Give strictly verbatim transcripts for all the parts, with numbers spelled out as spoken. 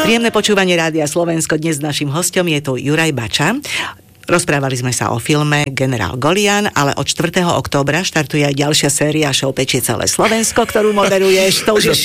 Príjemné počúvanie Rádia Slovensko. Dnes naším hostom je tu Juraj Bača. Rozprávali sme sa o filme Generál Golian, ale od štvrtého októbra štartuje aj ďalšia séria show Pečie celé Slovensko, ktorú moderuješ. To už je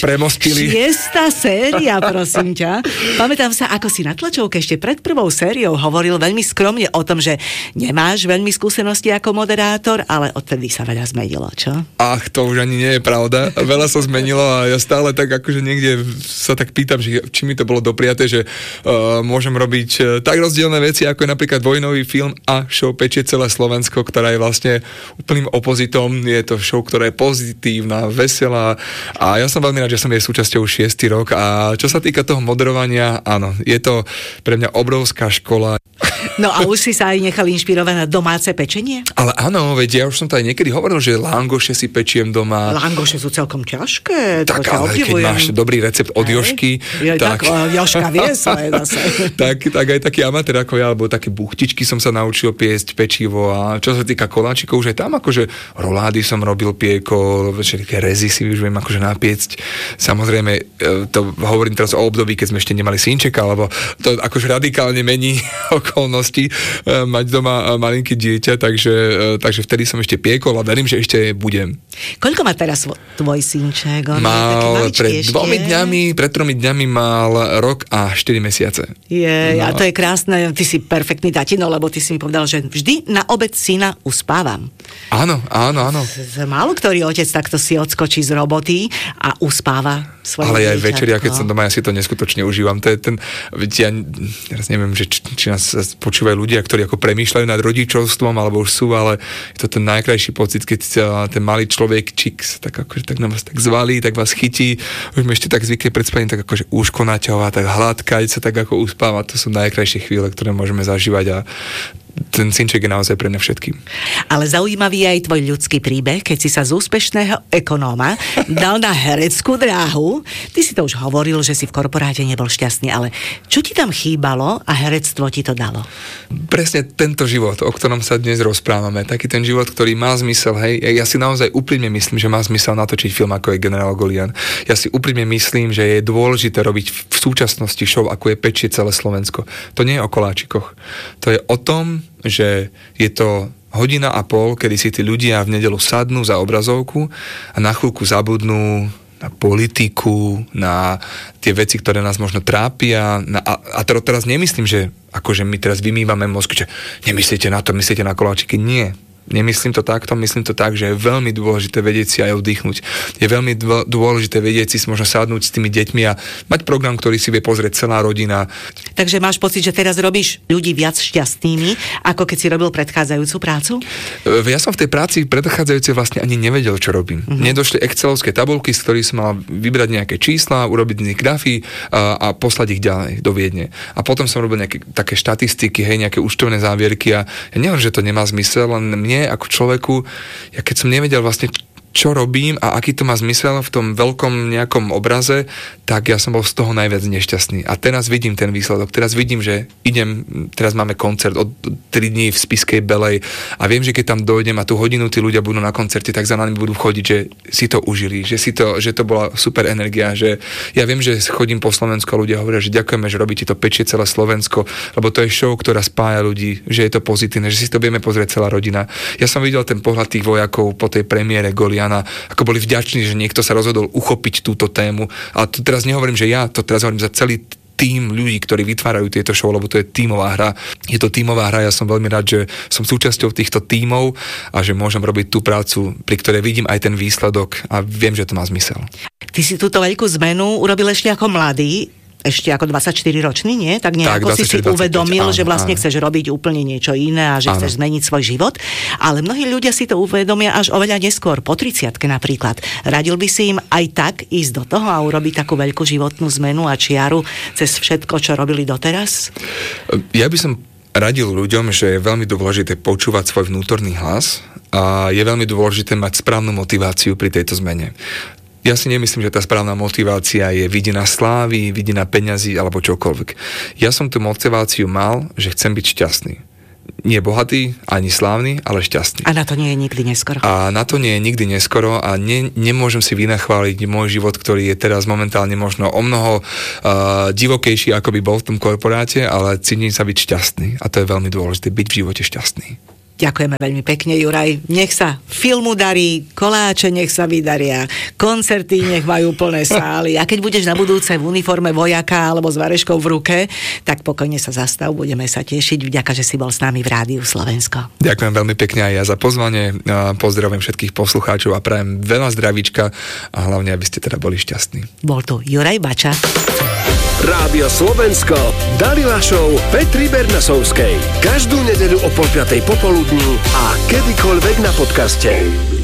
šiesta séria, prosím ťa. Pamätám sa, ako si na tlačovke ešte pred prvou sériou hovoril veľmi skromne o tom, že nemáš veľmi skúsenosti ako moderátor, ale odtedy sa veľa zmenilo, čo? Ach, to už ani nie je pravda. Veľa sa zmenilo a ja stále tak akože niekde sa tak pýtam, že či mi to bolo dopriaté, že uh, môžem robiť uh, tak rozdielne veci, ako je napríklad vojnový film a show Pečie celé Slovensko, ktorá je vlastne úplným opozitom. Je to show, ktorá je pozitívna, veselá a ja som veľmi rád, že som jej súčasťou šiestý rok a čo sa týka toho moderovania, áno, je to pre mňa obrovská škola. No a už si sa aj nechal inšpirovať na domáce pečenie? Ale áno, veď ja už som to aj niekedy hovoril, že langoše si pečiem doma. Langoše sú celkom ťažké. Tak ale keď máš dobrý recept od Hej. Jožky, je, tak... tak Jožka vie svoje zase. tak, tak aj taký amatér ako ja, alebo také buchtičky som sa naučil piesť, pečivo a čo sa týka koláčikov, už aj tam akože rolády som robil, piekol, všetké rezy si už viem akože napiecť. Samozrejme, to hovorím teraz o období, keď sme ešte nemali synčeka, alebo to akože radikálne mení okolnosti mať doma malinké dieťa, takže, takže vtedy som ešte piekol a verím, že ešte budem. Koľko má teraz tvoj synček? On mal je pred dvomi dňami, pred tromi dňami mal rok a štyri mesiace. Je, no. A to je krásne, ty si perfektný tatino, lebo ty si mi povedal, že vždy na obed syna uspávam. Áno, áno, áno. Málo ktorý otec takto si odskočí z roboty a uspáva svoje Ale aj dieťatko. večer, ja keď som doma, ja si to neskutočne užívam. To je ten, ja teraz neviem, že či, či nás počúvajú ľudia, ktorí ako premýšľajú nad rodičovstvom, alebo už sú, ale je to ten najkrajší pocit, keď ten malý človek čik, tak akože tak na vás tak zvalí, tak vás chytí, už mi ešte tak zvykne pred spaním, tak akože úško naťahová, tak hladkať sa tak ako uspáva. To sú najkrajšie chvíle, ktoré môžeme zažívať a ten synček je naozaj pre mňa všetkým. Ale zaujímavý je aj tvoj ľudský príbeh, keď si sa z úspešného ekonóma dal na hereckú dráhu. Ty si to už hovoril, že si v korporáte nebol šťastný, ale čo ti tam chýbalo a herectvo ti to dalo? Presne tento život, o ktorom sa dnes rozprávame. Taký ten život, ktorý má zmysel. Hej, ja si naozaj úprimne myslím, že má zmysel natočiť film, ako je Generál Golian. Ja si úprimne myslím, že je dôležité robiť v súčasnosti show, ako je Pečie celé Slovensko. To nie je o koláčikoch. To je o tom, že je to hodina a pol, kedy si tí ľudia v nedeľu sadnú za obrazovku a na chvíľku zabudnú na politiku, na tie veci, ktoré nás možno trápia. Na, a, a teraz nemyslím, že akože my teraz vymývame mozky, že nemyslíte na to, myslíte na koláčiky. Nie. Nemyslím to takto, myslím to tak, že je veľmi dôležité vedieť si aj oddychnúť. Je veľmi dôležité vedieť si možno sadnúť s tými deťmi a mať program, ktorý si vie pozrieť celá rodina. Takže máš pocit, že teraz robíš ľudí viac šťastnými, ako keď si robil predchádzajúcu prácu? Ja som v tej práci predchádzajúcej vlastne ani nevedel, čo robím. Uh-huh. Mne došli excelovské tabulky, z ktorých som mal vybrať nejaké čísla, urobiť z nich grafy a, a poslať ich ďalej do Viedne. A potom som robil nejaké také štatistiky, hej, nejaké účtovné závierky a ja neviem, že to nemá zmysel, len mne ako človeku, ja keď som nevedel vlastne čo robím a aký to má zmysel v tom veľkom nejakom obraze, tak ja som bol z toho najviac nešťastný. A teraz vidím ten výsledok. Teraz vidím, že idem, teraz máme koncert od tri dní v Spišskej Belej a viem, že keď tam dojdem a tú hodinu tí ľudia budú na koncerte, tak za nami budú chodiť, že si to užili, že si to, že to bola super energia, že ja viem, že chodím po Slovensku a ľudia hovoria, že ďakujeme, že robíte to Pečie celé Slovensko, lebo to je show, ktorá spája ľudí, že je to pozitívne, že si to vieme pozrieť celá rodina. Ja som videl ten pohľad tých vojakov po tej premiére Golian, ako boli vďační, že niekto sa rozhodol uchopiť túto tému. A to teraz nehovorím, že ja, to teraz hovorím za celý tím ľudí, ktorí vytvárajú tieto show, lebo to je tímová hra. Je to tímová hra, ja som veľmi rád, že som súčasťou týchto tímov a že môžem robiť tú prácu, pri ktorej vidím aj ten výsledok a viem, že to má zmysel. Ty si túto veľkú zmenu urobil ešte ako mladý, ešte ako dvadsaťštyriročný, nie? Tak nejako tak, si si uvedomil, áno, že vlastne áno. chceš robiť úplne niečo iné a že áno. chceš zmeniť svoj život. Ale mnohí ľudia si to uvedomia až oveľa neskôr, po tridsiatke napríklad. Radil by si im aj tak ísť do toho a urobiť takú veľkú životnú zmenu a čiaru cez všetko, čo robili doteraz? Ja by som radil ľuďom, že je veľmi dôležité počúvať svoj vnútorný hlas a je veľmi dôležité mať správnu motiváciu pri tejto zmene. Ja si nemyslím, že tá správna motivácia je vidina slávy, vidina peňazí alebo čokoľvek. Ja som tú motiváciu mal, že chcem byť šťastný. Nie bohatý, ani slávny, ale šťastný. A na to nie je nikdy neskoro. A na to nie je nikdy neskoro a ne, nemôžem si vynachváliť môj život, ktorý je teraz momentálne možno o mnoho uh, divokejší, ako by bol v tom korporáte, ale cítim sa byť šťastný. A to je veľmi dôležité, byť v živote šťastný. Ďakujeme veľmi pekne, Juraj. Nech sa filmu darí, koláče nech sa vydaria, koncerty nech majú plné sály. A keď budeš na budúce v uniforme vojaka alebo s vareškou v ruke, tak pokojne sa zastav, budeme sa tešiť. Vďaka, že si bol s nami v Rádiu Slovensko. Ďakujem veľmi pekne aj ja za pozvanie. Pozdravujem všetkých poslucháčov a prajem veľa zdravíčka a hlavne, aby ste teda boli šťastní. Bol tu Juraj Bača. Rádio Slovensko, Dalila Show Petry Bernasovskej. Každú nedeľu o pol piatej popoludní a kedykoľvek na podcaste.